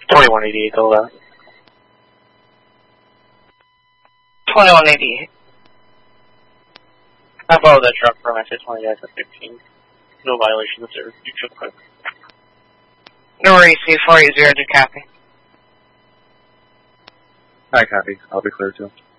2188 to left. 2188. I followed that truck from SA-20 to SF-15. No violation of service. You should quick. No worries, C480 to copy. Hi, copy. I'll be clear too.